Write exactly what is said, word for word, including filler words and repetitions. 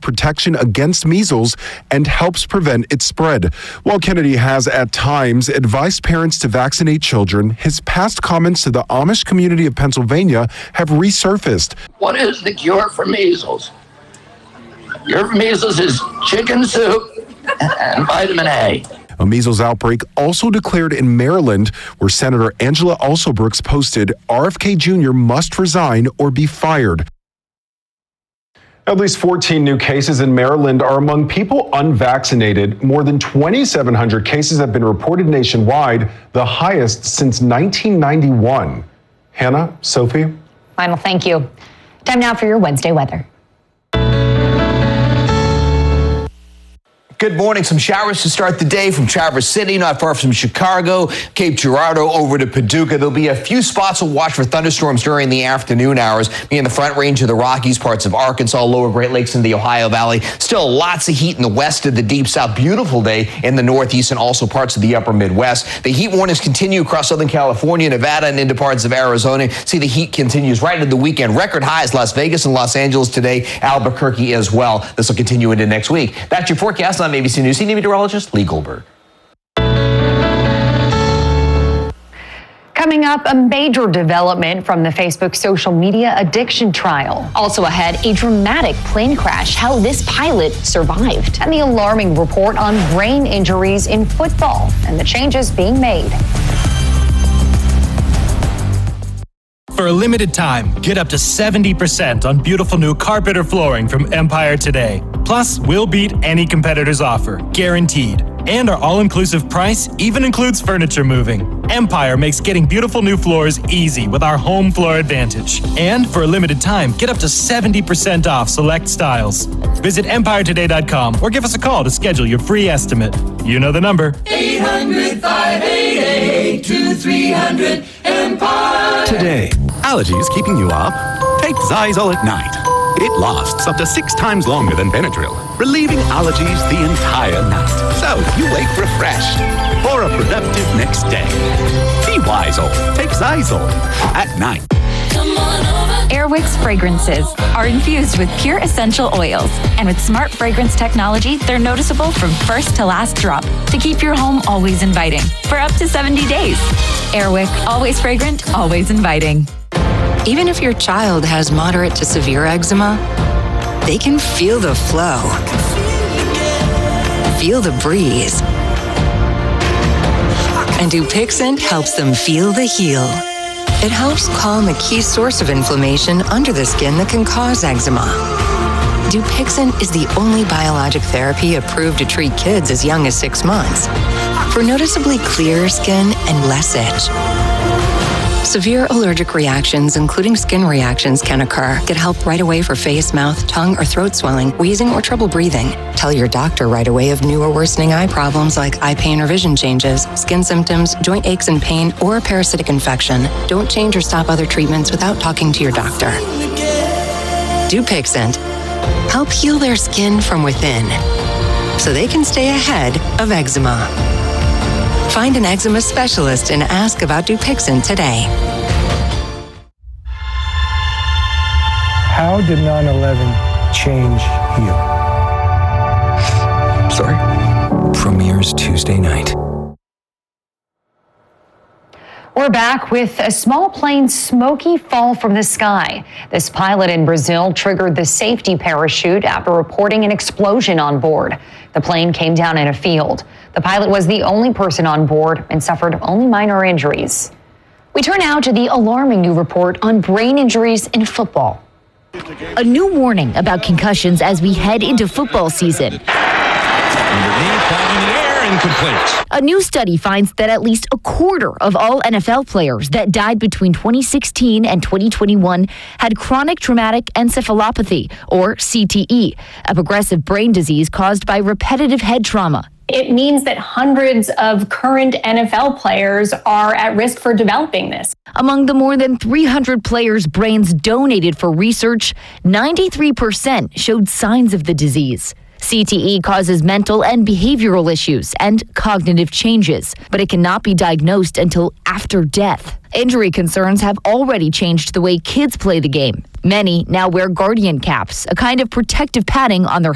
protection against measles and helps prevent its spread. While Kennedy has at times advised parents to vaccinate children, his past comments to the Amish community of Pennsylvania have resurfaced. What is the cure for measles? Cure for measles is chicken soup and vitamin A. A measles outbreak also declared in Maryland, where Senator Angela Alsobrooks posted, R F K Junior must resign or be fired. At least fourteen new cases in Maryland are among people unvaccinated. More than twenty-seven hundred cases have been reported nationwide, the highest since nineteen ninety-one. Hannah, Sophie? Final thank you. Time now for your Wednesday weather. Good morning. Some showers to start the day from Traverse City, not far from Chicago, Cape Girardeau over to Paducah. There'll be a few spots of watch for thunderstorms during the afternoon hours. Be in the front range of the Rockies, parts of Arkansas, lower Great Lakes, and the Ohio Valley. Still lots of heat in the west of the deep south. Beautiful day in the northeast and also parts of the upper Midwest. The heat warnings continue across Southern California, Nevada, and into parts of Arizona. See, the heat continues right into the weekend. Record highs, Las Vegas and Los Angeles today, Albuquerque as well. This will continue into next week. That's your forecast. I'm A B C News senior meteorologist Lee Goldberg. Coming up, a major development from the Facebook social media addiction trial. Also ahead, a dramatic plane crash, how this pilot survived, and the alarming report on brain injuries in football and the changes being made. For a limited time, get up to seventy percent on beautiful new carpet or flooring from Empire today. Plus, we'll beat any competitor's offer, guaranteed. And our all-inclusive price even includes furniture moving. Empire makes getting beautiful new floors easy with our home floor advantage. And for a limited time, get up to seventy percent off select styles. Visit empire today dot com or give us a call to schedule your free estimate. You know the number. eight hundred, five eight eight, two three hundred, Empire. Today, allergies keeping you up? Take Zyzol at night. It lasts up to six times longer than Benadryl, relieving allergies the entire night. So you wake refreshed for a productive next day. Be Zyzol. Take Zyzol at night. Airwick's fragrances are infused with pure essential oils. And with smart fragrance technology, they're noticeable from first to last drop to keep your home always inviting for up to seventy days. Airwick, always fragrant, always inviting. Even if your child has moderate to severe eczema, they can feel the flow, feel the breeze. And Dupixent helps them feel the heal. It helps calm a key source of inflammation under the skin that can cause eczema. Dupixent is the only biologic therapy approved to treat kids as young as six months for noticeably clearer skin and less itch. Severe allergic reactions, including skin reactions, can occur. Get help right away for face, mouth, tongue, or throat swelling, wheezing, or trouble breathing. Tell your doctor right away of new or worsening eye problems like eye pain or vision changes, skin symptoms, joint aches and pain, or a parasitic infection. Don't change or stop other treatments without talking to your doctor. Dupixent. Help heal their skin from within so they can stay ahead of eczema. Find an eczema specialist and ask about Dupixent today. How did nine eleven change you? Sorry? Premieres Tuesday night. We're back with a small plane's smoky fall from the sky. This pilot in Brazil triggered the safety parachute after reporting an explosion on board. The plane came down in a field. The pilot was the only person on board and suffered only minor injuries. We turn now to the alarming new report on brain injuries in football. A new warning about concussions as we head into football season. Incomplete. A new study finds that at least a quarter of all N F L players that died between twenty sixteen and twenty twenty-one had chronic traumatic encephalopathy, or C T E, a progressive brain disease caused by repetitive head trauma. It means that hundreds of current N F L players are at risk for developing this. Among the more than three hundred players' brains donated for research, ninety-three percent showed signs of the disease. C T E causes mental and behavioral issues and cognitive changes, but it cannot be diagnosed until after death. Injury concerns have already changed the way kids play the game. Many now wear guardian caps, a kind of protective padding on their